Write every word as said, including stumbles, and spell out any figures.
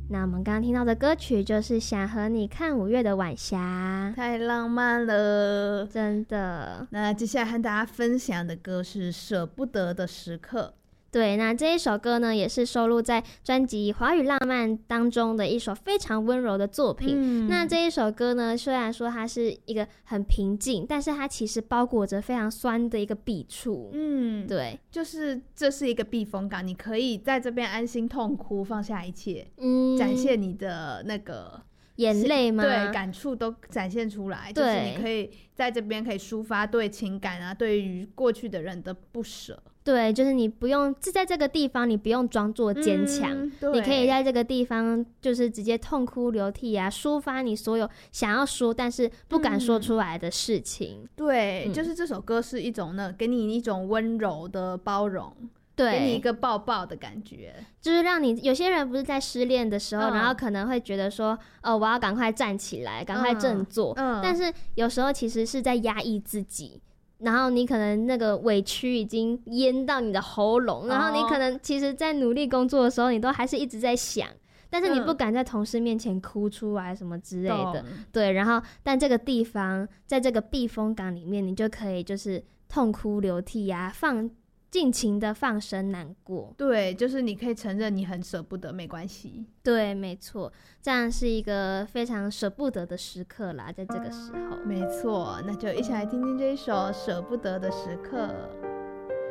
那我们刚刚听到的歌曲就是想和你看五月的晚霞， 太浪漫了， 真的。 那接下来和大家分享的歌是舍不得的时刻。 对，那这一首歌呢，也是收录在专辑《华语浪漫》当中的一首非常温柔的作品。嗯、那这一首歌呢，虽然说它是一个很平静，但是它其实包裹着非常酸的一个笔触。嗯，对， 就是这是一个避风港，你可以在这边安心痛哭，放下一切，嗯，展现你的那个眼泪吗？ 对，感触都展现出来，就是你可以在这边可以抒发对情感啊，对于过去的人的不舍。 对，就是你不用在这个地方，你不用装作坚强、嗯，你可以在这个地方就是直接痛哭流涕啊，抒发你所有想要说但是不敢说出来的事情。 嗯、对、嗯，就是这首歌是一种呢，给你一种温柔的包容。 对， 给你一个抱抱的感觉， 就是让你有些人不是在失恋的时候、嗯、然后可能会觉得说哦，我要赶快站起来赶快振作、嗯嗯、但是有时候其实是在压抑自己，然后你可能那个委屈已经淹到你的喉咙、哦、然后你可能其实在努力工作的时候你都还是一直在想，但是你不敢在同事面前哭出来什么之类的、嗯、对，然后但这个地方在这个避风港里面你就可以就是痛哭流涕啊，放尽情的放声难过。 对，就是你可以承认你很舍不得，没关系。 对，没错，这样是一个非常舍不得的时刻啦，在这个时候。 没错，那就一起来听听这一首舍不得的时刻。